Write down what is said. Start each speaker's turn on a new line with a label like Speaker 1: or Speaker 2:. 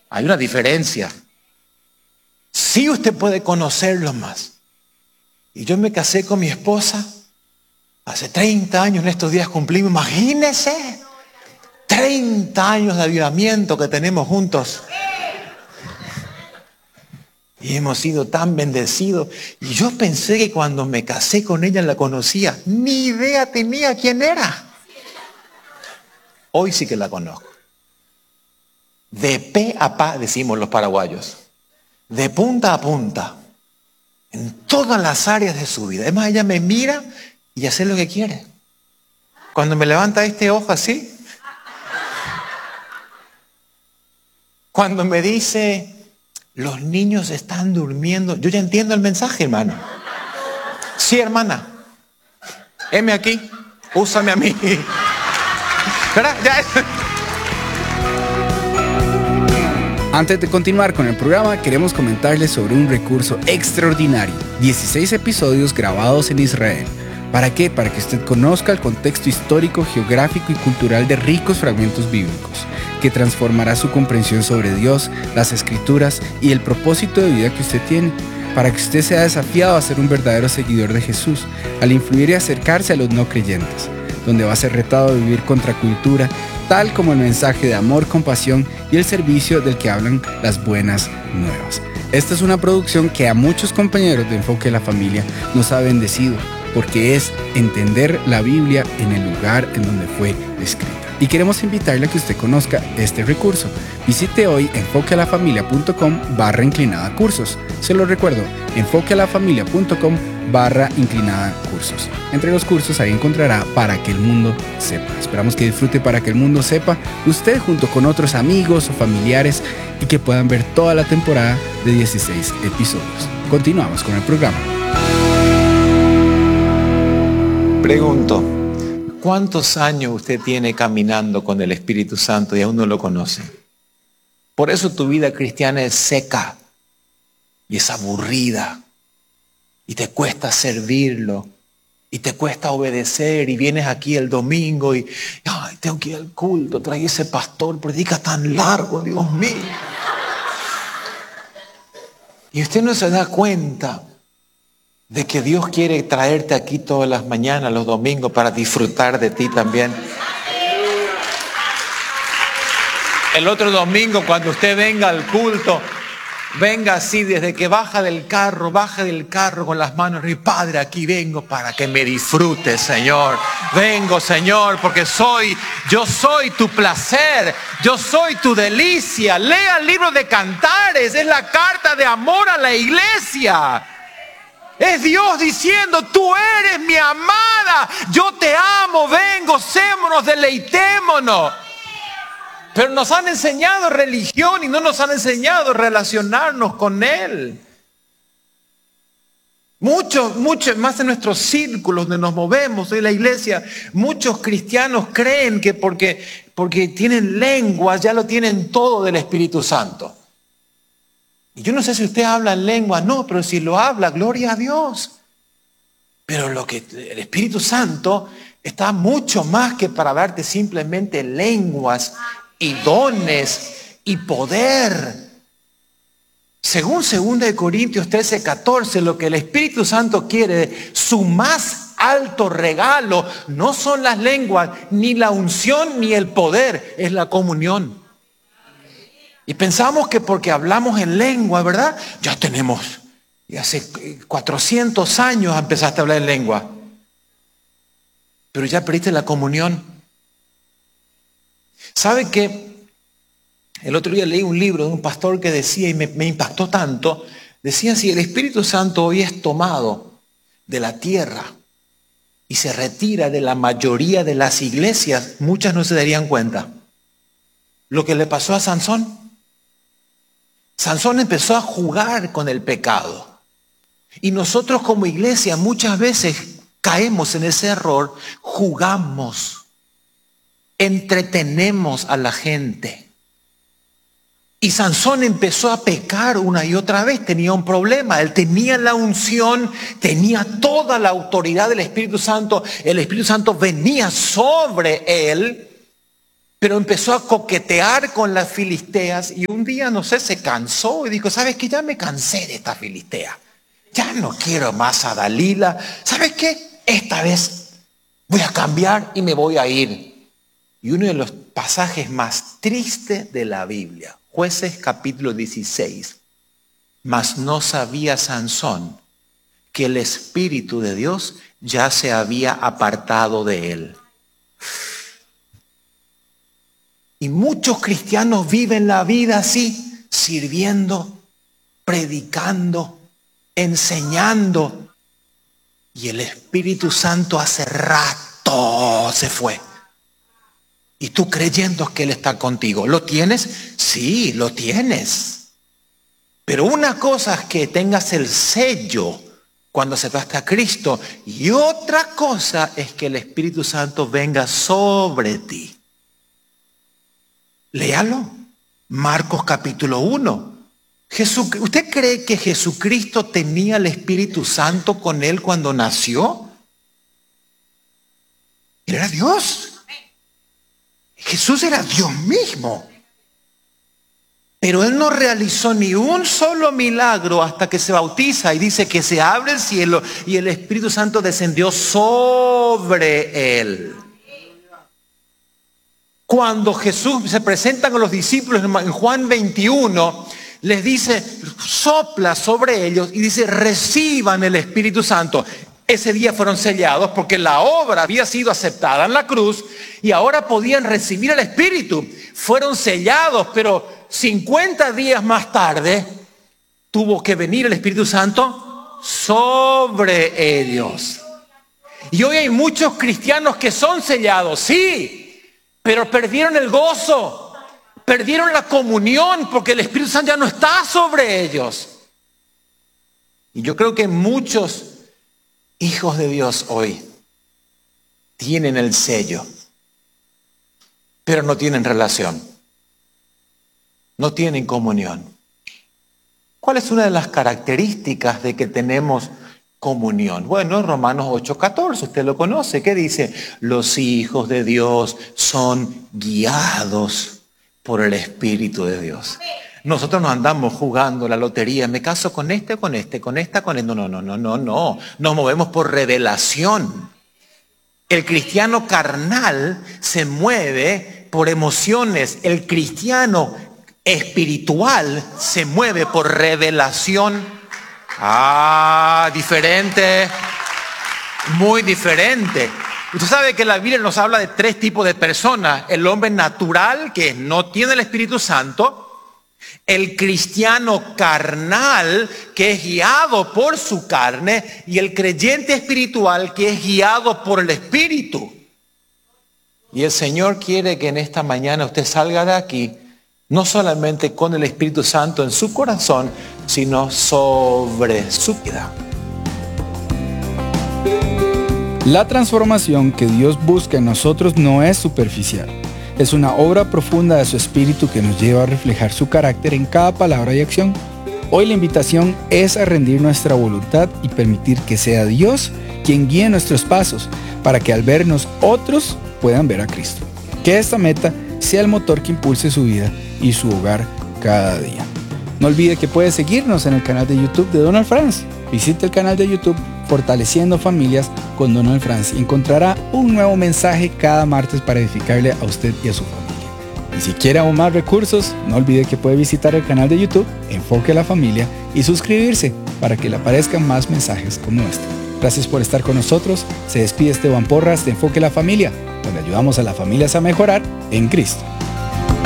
Speaker 1: Hay una diferencia. Sí, usted puede conocerlo más. Y yo me casé con mi esposa hace 30 años, en estos días cumplimos, imagínense, 30 años de avivamiento que tenemos juntos. Y hemos sido tan bendecidos. Y yo pensé que cuando me casé con ella la conocía. Ni idea tenía quién era. Hoy sí que la conozco. De pe a pa, decimos los paraguayos. De punta a punta. En todas las áreas de su vida. Es más, ella me mira y hace lo que quiere. Cuando me levanta este ojo así. Cuando me dice, los niños están durmiendo. Yo ya entiendo el mensaje, hermano. Sí, hermana. Heme aquí. Úsame a mí. ¿Verdad? Ya.
Speaker 2: Antes de continuar con el programa, queremos comentarles sobre un recurso extraordinario. 16 episodios grabados en Israel. ¿Para qué? Para que usted conozca el contexto histórico, geográfico y cultural de ricos fragmentos bíblicos, que transformará su comprensión sobre Dios, las Escrituras y el propósito de vida que usted tiene, para que usted sea desafiado a ser un verdadero seguidor de Jesús, al influir y acercarse a los no creyentes, donde va a ser retado a vivir contracultura, tal como el mensaje de amor, compasión y el servicio del que hablan las buenas nuevas. Esta es una producción que a muchos compañeros de Enfoque a la Familia nos ha bendecido, porque es entender la Biblia en el lugar en donde fue escrita. Y queremos invitarle a que usted conozca este recurso. Visite hoy enfoquealafamilia.com/cursos. Se lo recuerdo, enfoquealafamilia.com/cursos. Entre los cursos ahí encontrará Para que el mundo sepa. Esperamos que disfrute Para que el mundo sepa usted junto con otros amigos o familiares y que puedan ver toda la temporada de 16 episodios. Continuamos con el programa.
Speaker 1: Pregunto, ¿cuántos años usted tiene caminando con el Espíritu Santo y aún no lo conoce? Por eso tu vida cristiana es seca y es aburrida y te cuesta servirlo y te cuesta obedecer y vienes aquí el domingo y ay, tengo que ir al culto, trae ese pastor, predica tan largo, Dios mío. Y usted no se da cuenta de que Dios quiere traerte aquí todas las mañanas, los domingos, para disfrutar de ti también. El otro domingo, cuando usted venga al culto, venga así, desde que baje del carro con las manos arriba. Padre, aquí vengo para que me disfrutes, Señor. Vengo, Señor, porque yo soy tu placer, yo soy tu delicia. Lea el libro de Cantares, es la carta de amor a la iglesia. Es Dios diciendo, tú eres mi amada, yo te amo, ven, gocémonos, deleitémonos. Pero nos han enseñado religión y no nos han enseñado relacionarnos con Él. Muchos más en nuestros círculos donde nos movemos, en la iglesia, muchos cristianos creen que porque tienen lenguas ya lo tienen todo del Espíritu Santo. Y yo no sé si usted habla en lengua, no, pero si lo habla, gloria a Dios. Pero el Espíritu Santo está mucho más que para darte simplemente lenguas y dones y poder. Según 2 Corintios 13:14, lo que el Espíritu Santo quiere, su más alto regalo, no son las lenguas, ni la unción, ni el poder, es la comunión. Y pensamos que porque hablamos en lengua, ¿verdad? Ya tenemos, y hace 400 años empezaste a hablar en lengua. Pero ya perdiste la comunión. ¿Sabe qué? El otro día leí un libro de un pastor que decía, y me impactó tanto, decía, si el Espíritu Santo hoy es tomado de la tierra y se retira de la mayoría de las iglesias, muchas no se darían cuenta. Lo que le pasó a Sansón. Sansón empezó a jugar con el pecado. Y nosotros como iglesia muchas veces caemos en ese error, jugamos, entretenemos a la gente. Y Sansón empezó a pecar una y otra vez, tenía un problema, él tenía la unción, tenía toda la autoridad del Espíritu Santo, el Espíritu Santo venía sobre él, pero empezó a coquetear con las filisteas y un día, no sé, se cansó y dijo, ¿sabes qué? Ya me cansé de esta filistea. Ya no quiero más a Dalila. ¿Sabes qué? Esta vez voy a cambiar y me voy a ir. Y uno de los pasajes más tristes de la Biblia, Jueces capítulo 16. Mas no sabía Sansón que el Espíritu de Dios ya se había apartado de él. Y muchos cristianos viven la vida así, sirviendo, predicando, enseñando. Y el Espíritu Santo hace rato se fue. Y tú creyendo que Él está contigo. ¿Lo tienes? Sí, lo tienes. Pero una cosa es que tengas el sello cuando aceptaste a Cristo. Y otra cosa es que el Espíritu Santo venga sobre ti. Léalo. Marcos capítulo 1. ¿Usted cree que Jesucristo tenía el Espíritu Santo con Él cuando nació? Él era Dios. Jesús era Dios mismo. Pero Él no realizó ni un solo milagro hasta que se bautiza y dice que se abre el cielo y el Espíritu Santo descendió sobre Él. Cuando Jesús se presenta con los discípulos en Juan 21, les dice, sopla sobre ellos y dice, reciban el Espíritu Santo. Ese día fueron sellados porque la obra había sido aceptada en la cruz y ahora podían recibir el Espíritu. Fueron sellados, pero 50 días más tarde tuvo que venir el Espíritu Santo sobre ellos. Y hoy hay muchos cristianos que son sellados, sí, pero perdieron el gozo, perdieron la comunión porque el Espíritu Santo ya no está sobre ellos. Y yo creo que muchos hijos de Dios hoy tienen el sello, pero no tienen relación, no tienen comunión. ¿Cuál es una de las características de que tenemos comunión? Bueno, Romanos 8:14, usted lo conoce. ¿Qué dice? Los hijos de Dios son guiados por el Espíritu de Dios. Nosotros no andamos jugando la lotería, me caso con este, con este, con esta, con este. No. Nos movemos por revelación. El cristiano carnal se mueve por emociones. El cristiano espiritual se mueve por revelación. Diferente. Muy diferente. Usted sabe que la Biblia nos habla de 3 tipos de personas. El hombre natural, que no tiene el Espíritu Santo. El cristiano carnal, que es guiado por su carne, y el creyente espiritual, que es guiado por el Espíritu. Y el Señor quiere que en esta mañana usted salga de aquí, no solamente con el Espíritu Santo en su corazón, sino sobre su vida.
Speaker 2: La transformación que Dios busca en nosotros no es superficial. Es una obra profunda de su Espíritu que nos lleva a reflejar su carácter en cada palabra y acción. Hoy la invitación es a rendir nuestra voluntad y permitir que sea Dios quien guíe nuestros pasos, para que al vernos otros puedan ver a Cristo. Que esta meta sea el motor que impulse su vida y su hogar cada día. No olvide que puede seguirnos en el canal de YouTube de Donald Franz. Visite el canal de YouTube Fortaleciendo Familias con Donald Franz y encontrará un nuevo mensaje cada martes para edificarle a usted y a su familia. Y si quiere aún más recursos, no olvide que puede visitar el canal de YouTube Enfoque a la Familia y suscribirse para que le aparezcan más mensajes como este. Gracias por estar con nosotros. Se despide Esteban Porras de Enfoque a la Familia, donde ayudamos a las familias a mejorar en Cristo.